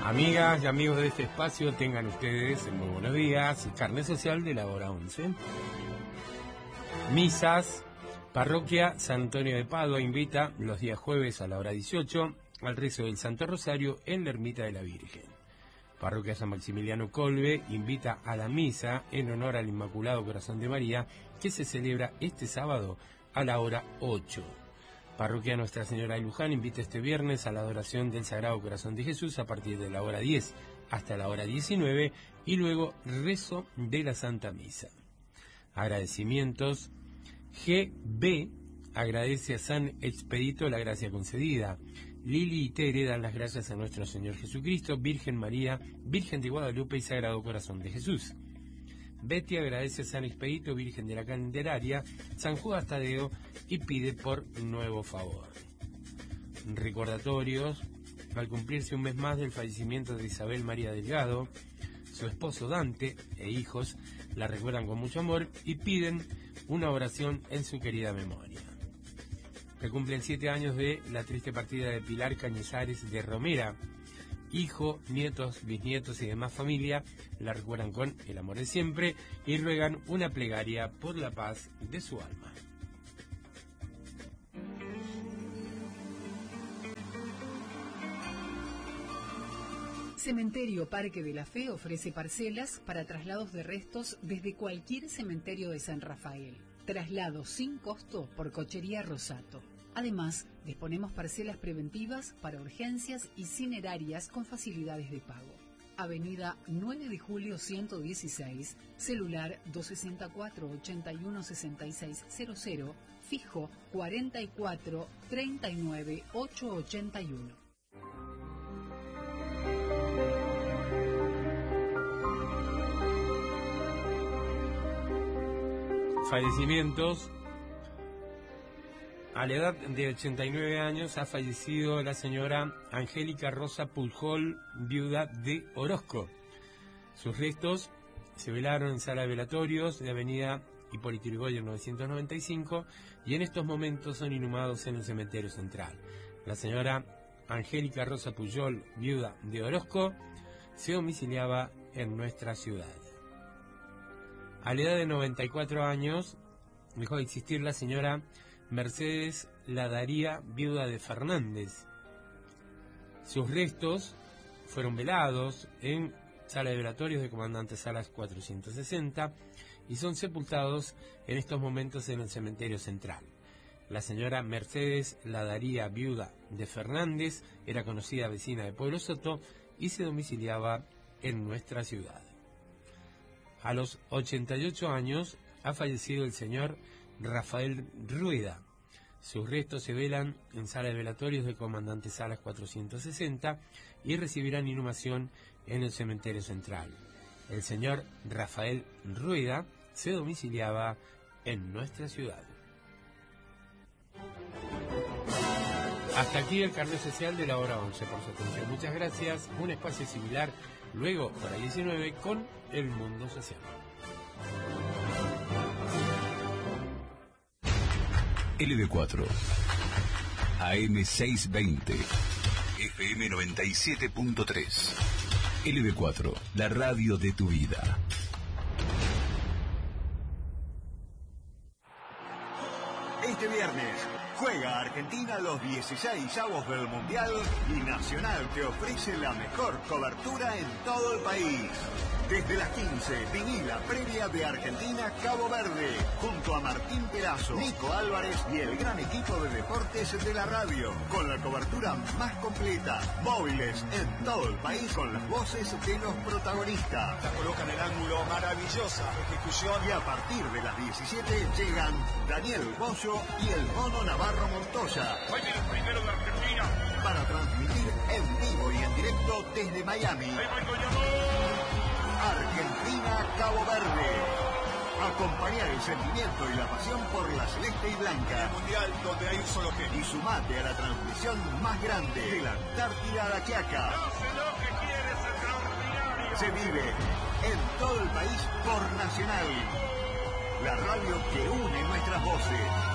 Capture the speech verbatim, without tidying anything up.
Amigas y amigos de este espacio, tengan ustedes muy buenos días. Carnet social de la hora once. Misas. Parroquia San Antonio de Padua invita los días jueves a la hora dieciocho al rezo del Santo Rosario en la Ermita de la Virgen. Parroquia San Maximiliano Colbe invita a la misa en honor al Inmaculado Corazón de María, que se celebra este sábado a la hora ocho. Parroquia Nuestra Señora de Luján invita este viernes a la adoración del Sagrado Corazón de Jesús a partir de la hora diez hasta la hora diecinueve y luego rezo de la Santa Misa. Agradecimientos. G B agradece a San Expedito la gracia concedida. Lili y Tere dan las gracias a nuestro Señor Jesucristo, Virgen María, Virgen de Guadalupe y Sagrado Corazón de Jesús. Betty agradece a San Expedito, Virgen de la Candelaria, San Judas Tadeo y pide por nuevo favor. Recordatorios. Al cumplirse un mes más del fallecimiento de Isabel María Delgado, su esposo Dante e hijos la recuerdan con mucho amor y piden una oración en su querida memoria. Se cumplen siete años de la triste partida de Pilar Cañizares de Romera. Hijo, nietos, bisnietos y demás familia la recuerdan con el amor de siempre y ruegan una plegaria por la paz de su alma. Cementerio Parque de la Fe ofrece parcelas para traslados de restos desde cualquier cementerio de San Rafael. Traslado sin costo por Cochería Rosato. Además, disponemos parcelas preventivas para urgencias y cinerarias con facilidades de pago. Avenida nueve de julio ciento dieciséis, celular dos seis cuatro, ocho uno seis seis cero cero, fijo cuarenta y cuatro, treinta y nueve, ochocientos ochenta y uno. Fallecimientos. A la edad de ochenta y nueve años ha fallecido la señora Angélica Rosa Pujol, viuda de Orozco. Sus restos se velaron en sala de velatorios de avenida Hipólito Yrigoyen novecientos noventa y cinco y en estos momentos son inhumados en el cementerio central. La señora Angélica Rosa Pujol, viuda de Orozco, se domiciliaba en nuestra ciudad. A la edad de noventa y cuatro años dejó de existir la señora Mercedes Ladaría, viuda de Fernández. Sus restos fueron velados en sala de velatorios de Comandante Salas cuatrocientos sesenta y son sepultados en estos momentos en el cementerio central. La señora Mercedes Ladaría, viuda de Fernández, era conocida vecina de Pueblo Soto y se domiciliaba en nuestra ciudad. A los ochenta y ocho años ha fallecido el señor Rafael Rueda. Sus restos se velan en sala de velatorios de Comandante Salas cuatrocientos sesenta y recibirán inhumación en el cementerio central. El señor Rafael Rueda se domiciliaba en nuestra ciudad. Hasta aquí el carnet social de la hora once por su atención. Muchas gracias. Un espacio similar luego, hora diecinueve, con El Mundo Social. L B cuatro, A M seiscientos veinte, F M noventa y siete punto tres. L B cuatro, la radio de tu vida. Este viernes juega Argentina los dieciseisavos del Mundial y Nacional te ofrece la mejor cobertura en todo el país. Desde las quince, viví la previa de Argentina-Cabo Verde, junto a Martín Perazo, Nico Álvarez y el gran equipo de deportes de la radio, con la cobertura más completa, móviles en todo el país con las voces de los protagonistas. La coloca en el ángulo, maravillosa ejecución. Y a partir de las diecisiete llegan Daniel Bozo y el Mono Navarro Montoya. Hoy viene el primero de Argentina. Para transmitir en vivo y en directo desde Miami. Ahí va el goleador. Argentina-Cabo Verde. Acompañar el sentimiento y la pasión por la celeste y blanca. El mundial donde hay un solo genio. Y sumate a la transmisión más grande de la Antártida a la Quiaca. No sé lo que quieres, extraordinario. Se vive en todo el país por Nacional. La radio que une nuestras voces.